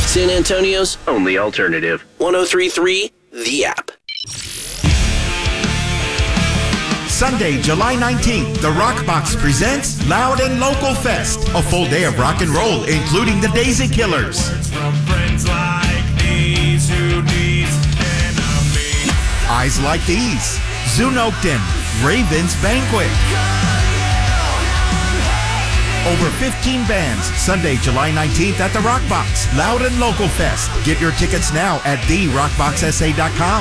San Antonio's only alternative. 103.3 The App. Sunday, July 19th, the Rockbox presents Loud and Local Fest, a full day of rock and roll, including the Daisy Killers. From friends like these who needs enemy. Eyes Like These, Zunokten, Raven's Banquet. Over 15 bands, Sunday, July 19th at the Rockbox, Loud and Local Fest. Get your tickets now at therockboxsa.com.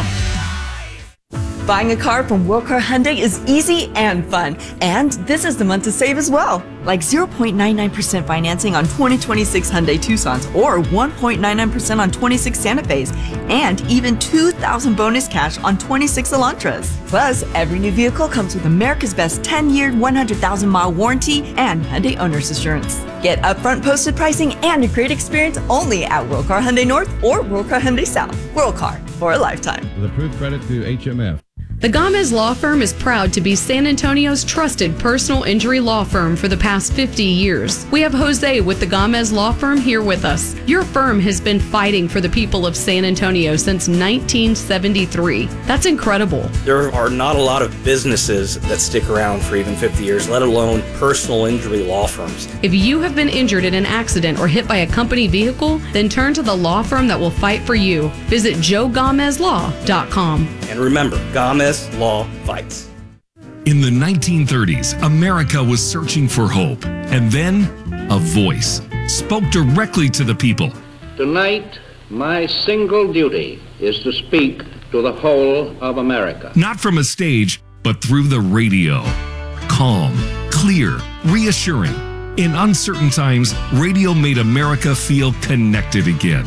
Buying a car from Wilcar Hyundai is easy and fun. And this is the month to save as well. Like 0.99% financing on 2026 Hyundai Tucsons or 1.99% on 26 Santa Fe's. And even $2,000 bonus cash on 26 Elantras. Plus, every new vehicle comes with America's best 10-year, 100,000-mile warranty and Hyundai Owner's Assurance. Get upfront posted pricing and a great experience only at Wilcar Hyundai North or Wilcar Hyundai South. Wilcar, for a lifetime. With approved credit through HMF. The Gomez Law Firm is proud to be San Antonio's trusted personal injury law firm for the past 50 years. We have Jose with the Gomez Law Firm here with us. Your firm has been fighting for the people of San Antonio since 1973. That's incredible. There are not a lot of businesses that stick around for even 50 years, let alone personal injury law firms. If you have been injured in an accident or hit by a company vehicle, then turn to the law firm that will fight for you. Visit joegomezlaw.com. And remember, Gomez Law fights. In the 1930s, America was searching for hope. And then, a voice spoke directly to the people. Tonight, my single duty is to speak to the whole of America. Not from a stage, but through the radio. Calm, clear, reassuring. In uncertain times, radio made America feel connected again.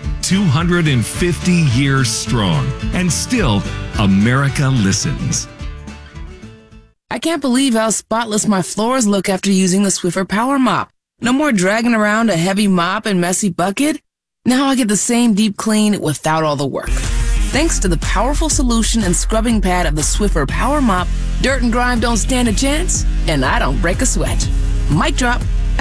250 years strong, and still, America listens. I can't believe how spotless my floors look after using the Swiffer Power Mop. No more dragging around a heavy mop and messy bucket. Now I get the same deep clean without all the work. Thanks to the powerful solution and scrubbing pad of the Swiffer Power Mop, dirt and grime don't stand a chance, and I don't break a sweat. Mic drop.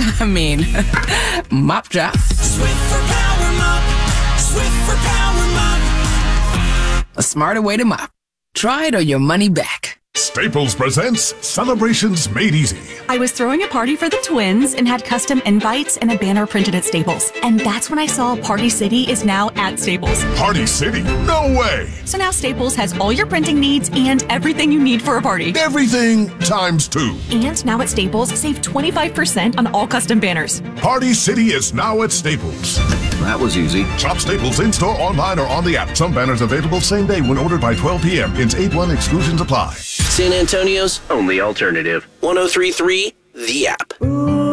Mop drop. Swiffer Power Mop. Swiffer Power Mop. A smarter way to mop. Try it or your money back. Staples presents Celebrations Made Easy. I was throwing a party for the twins and had custom invites and a banner printed at Staples. And that's when I saw Party City is now at Staples. Party City? No way! So now Staples has all your printing needs and everything you need for a party. Everything times 2. And now at Staples, save 25% on all custom banners. Party City is now at Staples. That was easy. Shop Staples in-store, online, or on the app. Some banners available same day when ordered by 12 p.m. Ins 8-1 exclusions apply. San Antonio's only alternative. 103.3 The App.